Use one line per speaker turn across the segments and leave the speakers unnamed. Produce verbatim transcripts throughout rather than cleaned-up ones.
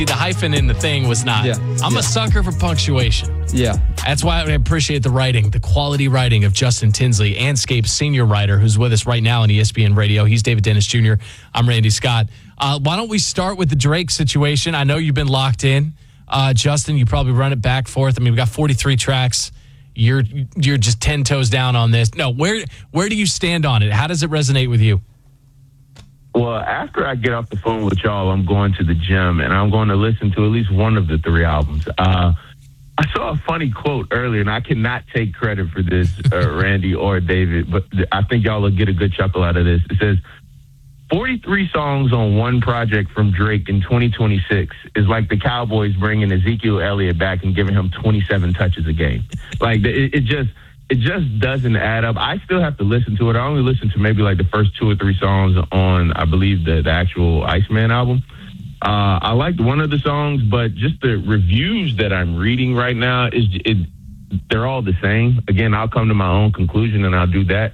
The hyphen in the thing was not.
Yeah,
I'm
yeah.
a sucker for punctuation.
Yeah.
That's why I appreciate the writing, the quality writing of Justin Tinsley, Anscape's senior writer, who's with us right now on E S P N Radio. He's David Dennis Junior I'm Randy Scott. Uh, why don't we start with the Drake situation? I know you've been locked in. Uh, Justin, you probably run it back forth. I mean, we've got forty-three tracks. You're you're just ten toes down on this. No, where where do you stand on it? How does it resonate with you?
Well, after I get off the phone with y'all, I'm going to the gym, and I'm going to listen to at least one of the three albums. Uh, I saw a funny quote earlier, and I cannot take credit for this, uh, Randy or David, but I think y'all will get a good chuckle out of this. It says, forty-three songs on one project from Drake in twenty twenty-six is like the Cowboys bringing Ezekiel Elliott back and giving him twenty-seven touches a game. Like, it, it just... It just doesn't add up. I still have to listen to it. I only listened to maybe like the first two or three songs on, I believe, the, the actual Iceman album. Uh, I liked one of the songs, but just the reviews that I'm reading right now, is it, they're all the same. Again, I'll come to my own conclusion, and I'll do that.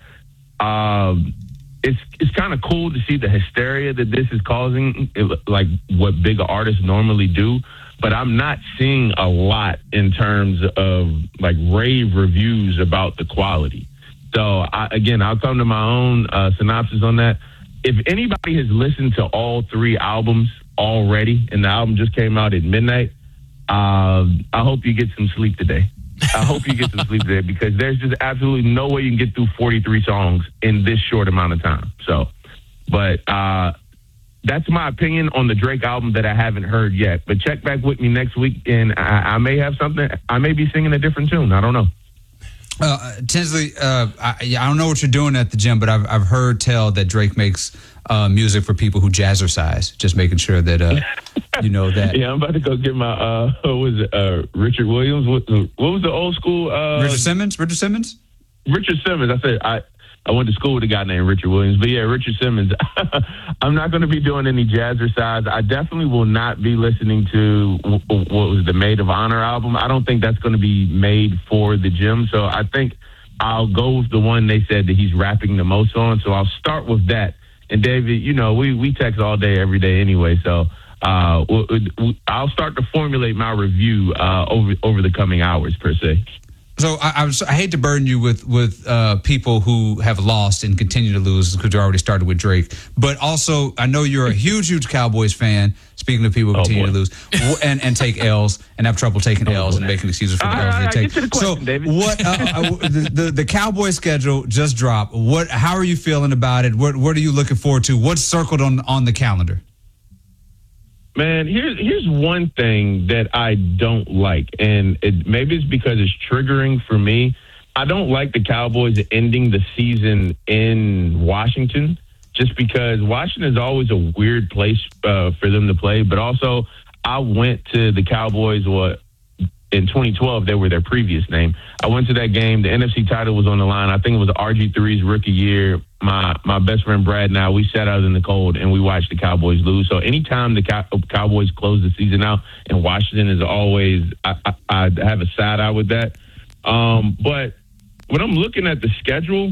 Um, it's it's kind of cool to see the hysteria that this is causing, like what big artists normally do. But I'm not seeing a lot in terms of like rave reviews about the quality. So I, again, I'll come to my own uh, synopsis on that. If anybody has listened to all three albums already, and the album just came out at midnight, uh, I hope you get some sleep today. I hope you get some sleep today, because there's just absolutely no way you can get through forty-three songs in this short amount of time. So, but, uh, that's my opinion on the Drake album that I haven't heard yet. But check back with me next week, and I, I may have something. I may be singing a different tune. I don't know.
Uh, Tinsley, uh, I, I don't know what you're doing at the gym, but I've I've heard tell that Drake makes uh, music for people who jazzercise. Just making sure that uh, you know that.
Yeah, I'm about to go get my uh, what was it? Uh, Richard Williams. What, what was the old school? Uh,
Richard Simmons. Richard Simmons.
Richard Simmons. I said I. I went to school with a guy named Richard Williams. But yeah, Richard Simmons. I'm not going to be doing any jazzercise. I definitely will not be listening to what was the Maid of Honor album. I don't think that's going to be made for the gym. So I think I'll go with the one they said that he's rapping the most on. So I'll start with that. And David, you know, we, we text all day, every day anyway. So uh, I'll start to formulate my review uh, over, over the coming hours, per se.
So I, I, was, I hate to burden you with with uh, people who have lost and continue to lose, because you already started with Drake. But also, I know you're a huge, huge Cowboys fan. Speaking of people who
oh,
continue
boy.
to lose and, and take L's and have trouble taking L's
oh,
and making excuses for the
all
L's
right,
they take.
Get to the question,
so
David.
what? Uh, uh, the, the the Cowboys schedule just dropped. What? How are you feeling about it? What What are you looking forward to? What's circled on on the calendar?
Man, here's here's one thing that I don't like, and it, maybe it's because it's triggering for me. I don't like the Cowboys ending the season in Washington, just because Washington is always a weird place uh, for them to play. But also, I went to the Cowboys, what, in twenty twelve, they were their previous name. I went to that game. The N F C title was on the line. I think it was R G three's rookie year. My my best friend Brad and I, we sat out in the cold and we watched the Cowboys lose. So anytime the Cow- Cowboys close the season out in Washington is always, I, I, I have a side eye with that. Um, but when I'm looking at the schedule,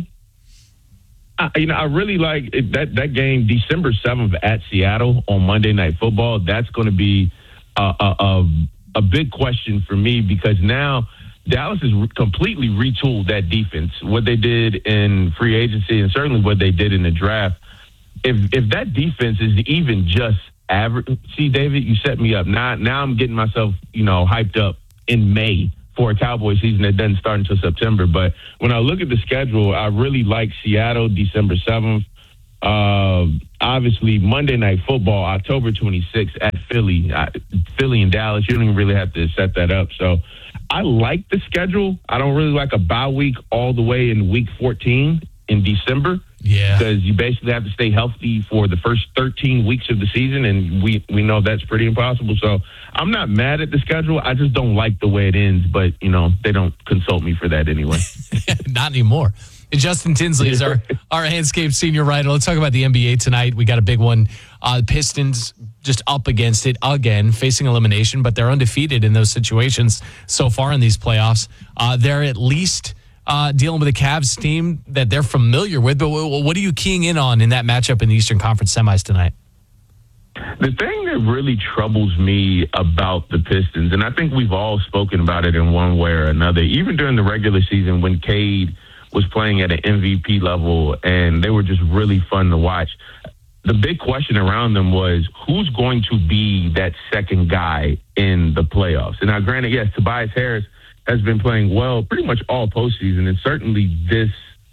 I, you know, I really like it, that that game, December seventh at Seattle on Monday Night Football. That's going to be a, a, a, a big question for me, because now Dallas has re- completely retooled that defense. What they did in free agency, and certainly what they did in the draft. If if that defense is even just average, see, David, you set me up. Now, now I'm getting myself, you know, hyped up in May for a Cowboy season that doesn't start until September. But when I look at the schedule, I really like Seattle, December seventh. Uh, obviously, Monday Night Football, October twenty-sixth at Philly. I, Philly and Dallas, you don't even really have to set that up. So I like the schedule. I don't really like a bye week all the way in week fourteen in December.
Yeah.
Because you basically have to stay healthy for the first thirteen weeks of the season, and we, we know that's pretty impossible. So I'm not mad at the schedule. I just don't like the way it ends, but, you know, they don't consult me for that anyway.
Not anymore. And Justin Tinsley is our, our Anscape senior writer. Let's talk about the N B A tonight. We got a big one. Uh, Pistons just up against it again, facing elimination, but they're undefeated in those situations so far in these playoffs. Uh, they're at least uh, dealing with a Cavs team that they're familiar with. But what are you keying in on in that matchup in the Eastern Conference semis tonight?
The thing that really troubles me about the Pistons, and I think we've all spoken about it in one way or another, even during the regular season when Cade was playing at an M V P level and they were just really fun to watch. The big question around them was who's going to be that second guy in the playoffs. And now, granted, yes, Tobias Harris has been playing well pretty much all postseason, and certainly this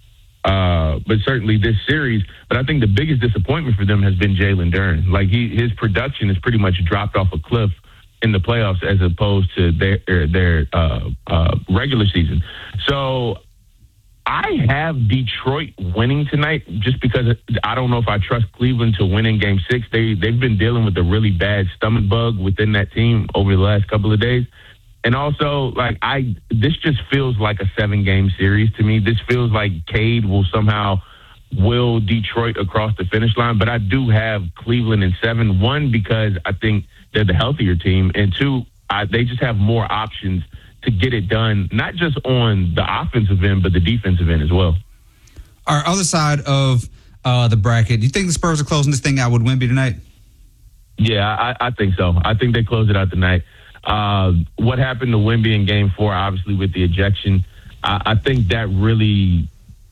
Uh, but certainly this series. But I think the biggest disappointment for them has been Jalen Duren. Like he, his production has pretty much dropped off a cliff in the playoffs as opposed to their their uh, uh, regular season. So I have Detroit winning tonight just because I don't know if I trust Cleveland to win in Game Six. They they've been dealing with a really bad stomach bug within that team over the last couple of days. And also, like, I, this just feels like a seven-game series to me. This feels like Cade will somehow will Detroit across the finish line. But I do have Cleveland in seven. One, because I think they're the healthier team. And two, I, they just have more options to get it done, not just on the offensive end, but the defensive end as well.
Our other side of uh, the bracket, do you think the Spurs are closing this thing out with Wemby tonight?
Yeah, I, I think so. I think they close it out tonight. Uh, what happened to Wemby in Game Four, obviously with the ejection, I, I think that really,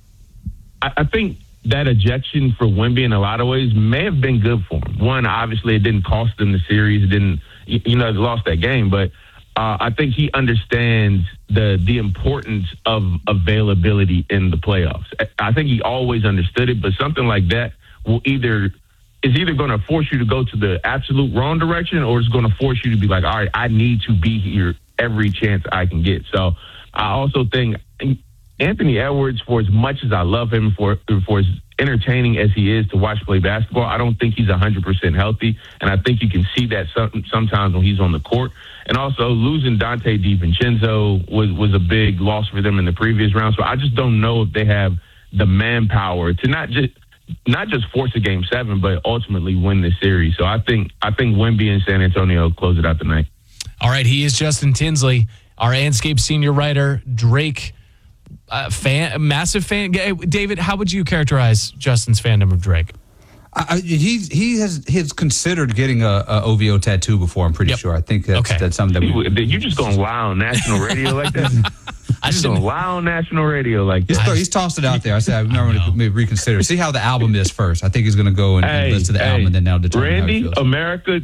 I, I think that ejection for Wemby in a lot of ways may have been good for him. One, obviously it didn't cost them the series, it didn't, you know, they lost that game, but uh, I think he understands the the importance of availability in the playoffs. I think he always understood it, but something like that will either. is either going to force you to go to the absolute wrong direction or it's going to force you to be like, all right, I need to be here every chance I can get. So I also think Anthony Edwards, for as much as I love him, for for as entertaining as he is to watch play basketball, I don't think he's one hundred percent healthy. And I think you can see that some, sometimes when he's on the court. And also losing Dante DiVincenzo was, was a big loss for them in the previous round. So I just don't know if they have the manpower to not just not just force a game seven, but ultimately win this series. So I think I think Wemby and San Antonio close it out tonight.
All right, he is Justin Tinsley, our Anscape senior writer, Drake uh, fan, massive fan. David, how would you characterize Justin's fandom of Drake?
I, he he has he's considered getting a, a O V O tattoo before. I'm pretty
Yep.
sure. I think that's,
Okay.
that's something that we.
You just going to lie on national radio like that?
I
He's going to lie on national radio like
He's,
that.
th- he's tossed it out there. I said I'm not going to maybe reconsider. See how the album is first. I think he's going to go and, and
Hey,
listen to the
hey,
album and then now determine how he
Randy,
feels.
America,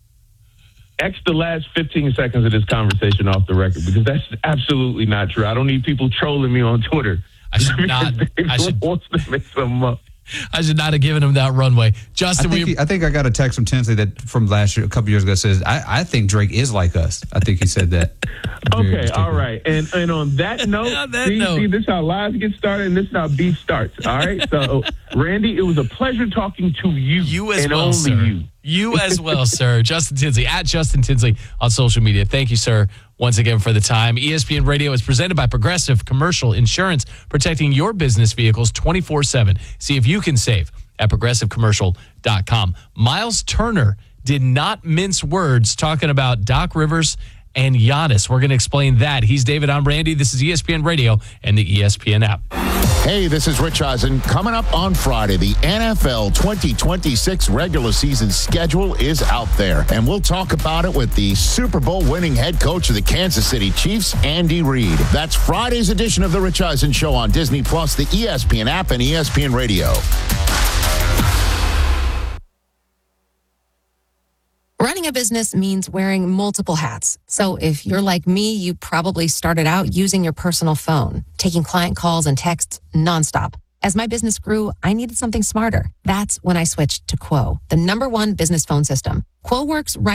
X the last fifteen seconds of this conversation off the record because that's absolutely not true. I don't need people trolling me on Twitter.
I should not. I should,
wants to make some up.
I should not have given him that runway.
I
Justin,
think,
we
he, I think I got a text from Tinsley that from last year, a couple years ago, says I, I think Drake is like us. I think he said that.
Okay, all right. And and on that note,
On that
see,
note.
see, this is how lives get started and this is how beef starts. All right. So, Randy, it was a pleasure talking to you.
You as
and
well,
only
sir.
you.
You as well, sir. Justin Tinsley, at Justin Tinsley on social media. Thank you, sir, once again for the time. E S P N Radio is presented by Progressive Commercial Insurance, protecting your business vehicles twenty-four seven. See if you can save at progressive commercial dot com. Miles Turner did not mince words talking about Doc Rivers and Giannis. We're going to explain that. He's David. I'm Randy. This is E S P N Radio and the E S P N app.
Hey, this is Rich Eisen. Coming up on Friday, the N F L twenty twenty-six regular season schedule is out there, and we'll talk about it with the Super Bowl winning head coach of the Kansas City Chiefs, Andy Reid. That's Friday's edition of the Rich Eisen Show on Disney Plus, the E S P N app, and E S P N Radio.
Running a business means wearing multiple hats. So if you're like me, you probably started out using your personal phone, taking client calls and texts nonstop. As my business grew, I needed something smarter. That's when I switched to Quo, the number one business phone system. Quo works right